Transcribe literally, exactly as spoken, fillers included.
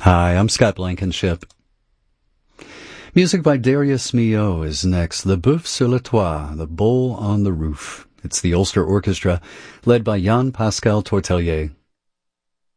Hi, I'm Scott Blankenship. Music by Darius Milhaud is next. Le Boeuf sur le Toit, The Bull on the Roof. It's the Ulster Orchestra, led by Jan Pascal Tortelier.